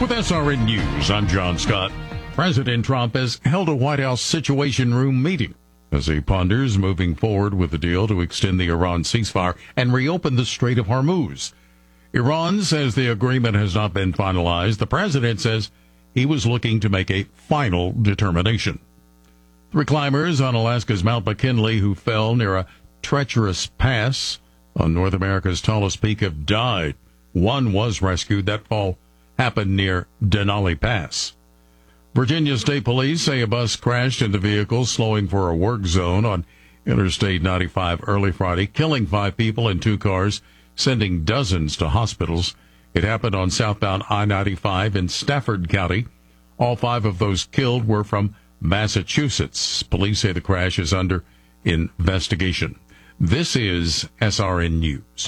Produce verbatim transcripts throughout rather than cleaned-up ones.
With S R N News, I'm John Scott. President Trump has held a White House Situation Room meeting as he ponders moving forward with the deal to extend the Iran ceasefire and reopen the Strait of Hormuz. Iran says the agreement has not been finalized. The president says he was looking to make a final determination. Three climbers on Alaska's Mount McKinley who fell near a treacherous pass on North America's tallest peak have died. One was rescued. That fall happened near Denali Pass. Virginia State Police say a bus crashed into vehicles slowing for a work zone on Interstate ninety-five early Friday, killing five people in two cars, sending dozens to hospitals. It happened on southbound I ninety-five in Stafford County. All five of those killed were from Massachusetts. Police say the crash is under investigation. This is S R N News.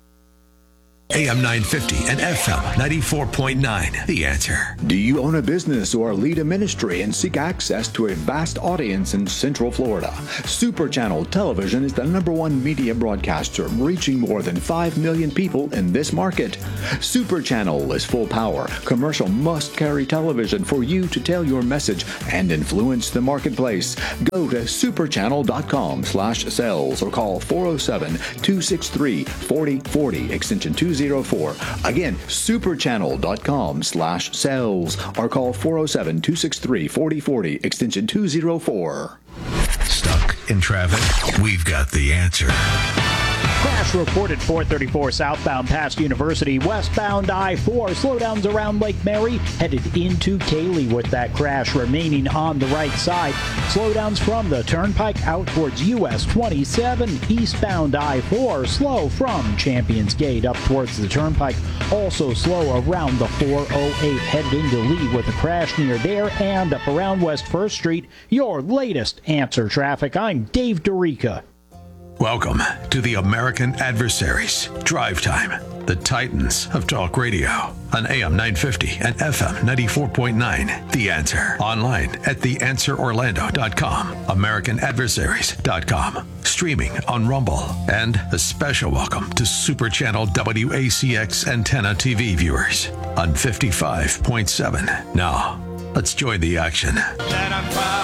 A M nine fifty and F M ninety-four point nine. The Answer. Do you own a business or lead a ministry and seek access to a vast audience in Central Florida? Super Channel Television is the number one media broadcaster, reaching more than five million people in this market. Super Channel is full power, commercial must-carry television for you to tell your message and influence the marketplace. Go to superchannel.com slash sales or call four oh seven, two six three, four oh four oh, extension two oh four. Again, superchannel.com slash sales or call four oh seven, two six three, four oh four oh, extension two oh four. Stuck in traffic? We've got the answer. Crash reported four thirty-four southbound past University, westbound I four. Slowdowns around Lake Mary, headed into Cayley with that crash remaining on the right side. Slowdowns from the Turnpike out towards U S twenty-seven, eastbound I four. Slow from Champions Gate up towards the Turnpike. Also slow around the four oh eight, headed into Lee with a crash near there and up around West First Street. Your latest Answer Traffic. I'm Dave Dorica. Welcome to the American Adversaries. Drive Time, the Titans of Talk Radio on A M nine fifty and F M ninety-four point nine. The Answer. Online at the answer orlando dot com, american adversaries dot com. Streaming on Rumble. And a special welcome to Super Channel W A C X Antenna T V viewers on fifty-five point seven. Now, let's join the action.